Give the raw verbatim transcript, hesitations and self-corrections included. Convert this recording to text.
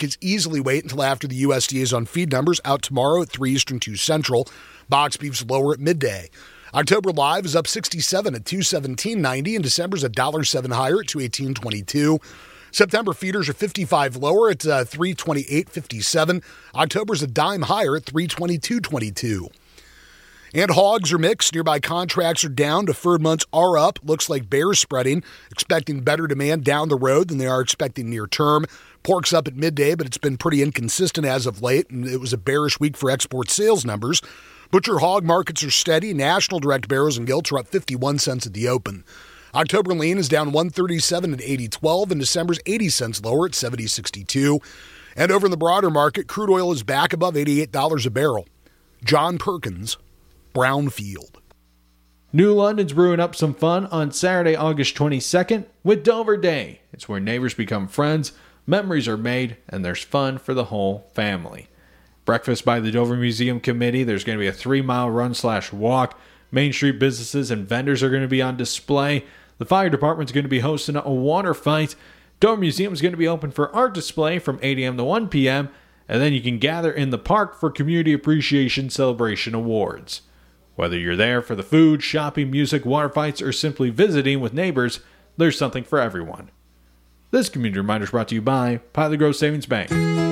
Kids easily wait until after the U S D A's on feed numbers out tomorrow at three Eastern, two Central. Box beef's lower at midday. October live is up sixty-seven at two seventeen ninety, and December's a one dollar seven higher at two eighteen twenty-two. September feeders are fifty-five lower at uh, three twenty-eight fifty-seven. October's a dime higher at three twenty-two twenty-two. And hogs are mixed. Nearby contracts are down. Deferred months are up. Looks like bears spreading, expecting better demand down the road than they are expecting near term. Pork's up at midday, but it's been pretty inconsistent as of late, and it was a bearish week for export sales numbers. Butcher hog markets are steady. National direct barrels and gilts are up fifty-one cents at the open. October lean is down one thirty-seven at eighty twelve, and December's eighty cents lower at seventy sixty-two. And over in the broader market, crude oil is back above eighty-eight dollars a barrel. John Perkins, Brownfield. New London's brewing up some fun on Saturday, August twenty-second with Dover Day. It's where neighbors become friends, memories are made, and there's fun for the whole family. Breakfast by the Dover Museum Committee. There's going to be a three-mile run slash walk. Main Street businesses and vendors are going to be on display. The fire department's going to be hosting a water fight. Dover Museum is going to be open for art display from eight a.m. to one p.m., and then you can gather in the park for Community Appreciation Celebration Awards. Whether you're there for the food, shopping, music, water fights, or simply visiting with neighbors, there's something for everyone. This community reminder is brought to you by Pilot Grove Savings Bank.